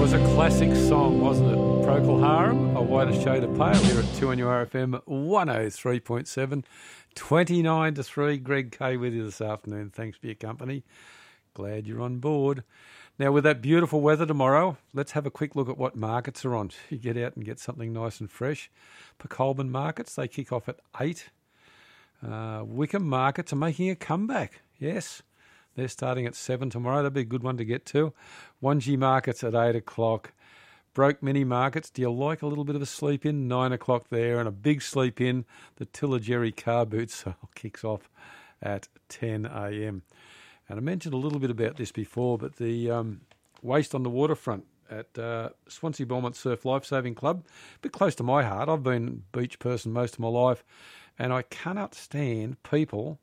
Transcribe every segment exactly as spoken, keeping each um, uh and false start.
Was a classic song, wasn't it? Procol Harum, A Whiter Shade of Pale, here at two N U R F M one oh three point seven, twenty-nine to three. Greg Kay with you this afternoon. Thanks for your company. Glad you're on board. Now, with that beautiful weather tomorrow, let's have a quick look at what markets are on. You get out and get something nice and fresh. Pacolban markets, they kick off at eight. Uh, Wickham markets are making a comeback. Yes. They're starting at seven tomorrow. That'll be a good one to get to. Wanji markets at eight o'clock. Broke mini markets. Do you like a little bit of a sleep in? nine o'clock there. And a big sleep in. The Tillageri car boot sale kicks off at ten a.m. And I mentioned a little bit about this before, but the um, waste on the waterfront at uh, Swansea Belmont Surf Lifesaving Club, a bit close to my heart. I've been a beach person most of my life, and I cannot stand people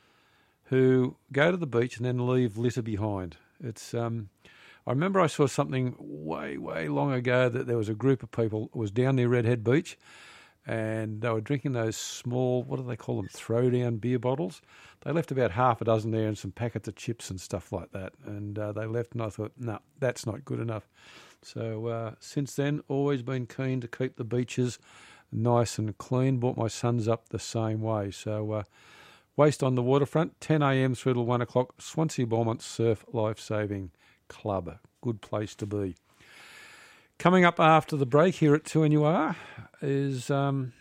who go to the beach and then leave litter behind. It's. Um, I remember I saw something way, way long ago that there was a group of people who was down near Redhead Beach, and they were drinking those small, what do they call them, throw-down beer bottles. They left about half a dozen there and some packets of chips and stuff like that, and uh, they left, and I thought, no, that's not good enough. So uh, since then, always been keen to keep the beaches nice and clean. Brought my sons up the same way. So uh, waste on the waterfront, ten a.m. through till one o'clock, Swansea Belmont Surf Lifesaving Club. Good place to be. Coming up after the break here at two N U R is, um,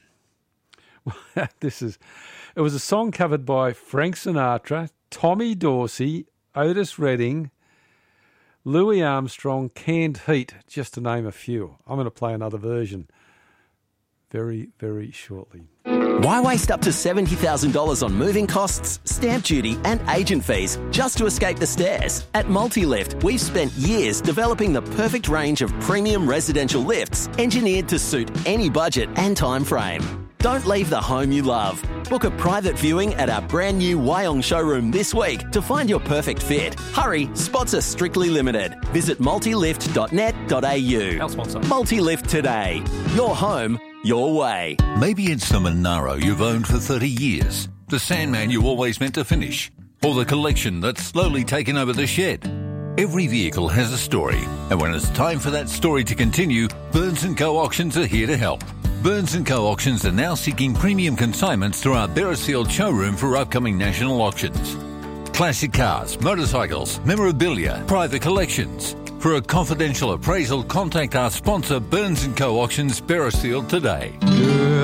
this is, it was a song covered by Frank Sinatra, Tommy Dorsey, Otis Redding, Louis Armstrong, Canned Heat, just to name a few. I'm going to play another version very, very shortly. Why waste up to seventy thousand dollars on moving costs, stamp duty and agent fees just to escape the stairs? At Multilift, we've spent years developing the perfect range of premium residential lifts engineered to suit any budget and time frame. Don't leave the home you love. Book a private viewing at our brand new Wyong showroom this week to find your perfect fit. Hurry, spots are strictly limited. Visit multilift dot net dot a u. Our sponsor. Multilift today. Your home, your way. Maybe it's the Monaro you've owned for thirty years, the Sandman you always meant to finish, or the collection that's slowly taken over the shed. Every vehicle has a story, and when it's time for that story to continue, Burns and Co Auctions are here to help. Burns and Co Auctions are now seeking premium consignments through our Beresfield showroom for upcoming national auctions. Classic cars, motorcycles, memorabilia, private collections. For a confidential appraisal, contact our sponsor Burns and Co Auctions Beresfield today.